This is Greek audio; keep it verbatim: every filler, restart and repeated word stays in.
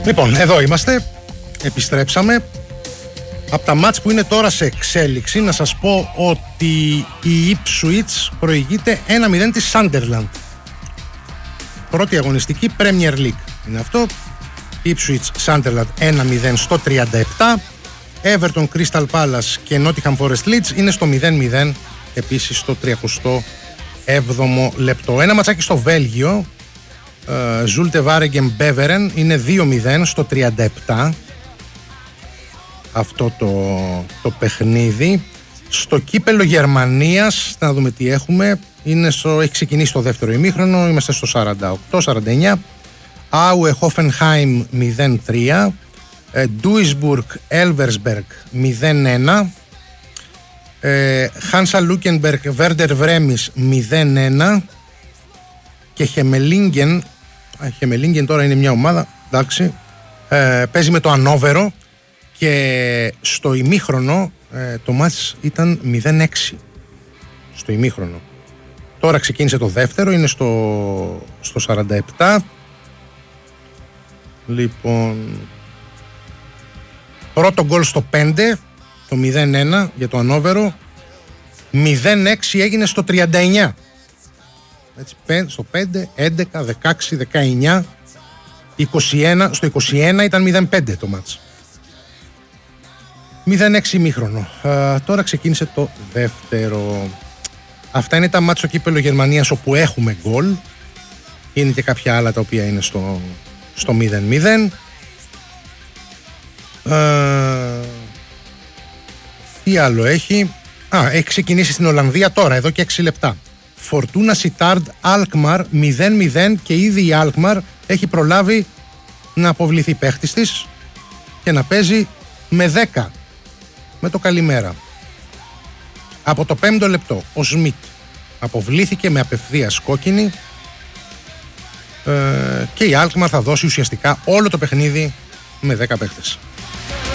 Λοιπόν, εδώ είμαστε. Επιστρέψαμε. Από τα μάτς που είναι τώρα σε εξέλιξη, να σας πω ότι η Ipswich προηγείται ένα μηδέν της Sunderland. Πρώτη αγωνιστική Premier League είναι αυτό. Ipswich Sunderland ένα μηδέν στο τριάντα επτά. Everton Crystal Palace και Nottingham Forest Leeds είναι στο μηδέν μηδέν επίσης στο τριάντα έβδομο λεπτό. Ένα ματσάκι στο Βέλγιο, Zulte Waregem Beveren, είναι δύο μηδέν στο τριάντα επτά αυτό το, το παιχνίδι. Στο κύπελο Γερμανίας, να δούμε τι έχουμε, είναι στο, έχει ξεκινήσει το δεύτερο ημίχρονο, είμαστε στο σαράντα οκτώ σαράντα εννιά. Aue Hoffenheim μηδέν τρία, Duisburg Elversberg μηδέν ένα, Hansa Luckenberg Werder Βρέμις μηδέν ένα και Χεμελίνγκεν. Χεμελίνγκεν τώρα είναι μια ομάδα, εντάξει, ε, παίζει με το Ανόβερο και στο ημίχρονο ε, το μάτς ήταν μηδέν έξι στο ημίχρονο. Τώρα ξεκίνησε το δεύτερο, είναι στο, στο σαράντα επτά. Λοιπόν, πρώτο γκολ στο πέντε, το μηδέν ένα για το Ανόβερο. μηδέν έξι έγινε στο τριάντα εννιά. Έτσι, στο πέντε, έντεκα, δεκαέξι, δεκαεννιά, είκοσι ένα. Στο είκοσι ένα ήταν μηδέν πέντε το μάτς. μηδέν έξι ημίχρονο. Uh, τώρα ξεκίνησε το δεύτερο. Αυτά είναι τα μάτς στο κύπελο Γερμανίας όπου έχουμε γκολ. Είναι και κάποια άλλα τα οποία είναι στο, στο μηδέν μηδέν. Uh, τι άλλο έχει? Α, έχει ξεκινήσει στην Ολλανδία τώρα, εδώ και έξι λεπτά. Φορτούνα Σιτάρντ Αλκμαρ μηδέν μηδέν και ήδη η Αλκμαρ έχει προλάβει να αποβληθεί παίχτης της και να παίζει με δέκα, με το καλημέρα. Από το πέμπτο λεπτό ο Σμιτ αποβλήθηκε με απευθείας κόκκινη ε, και η Αλκμαρ θα δώσει ουσιαστικά όλο το παιχνίδι με δέκα παίχτες.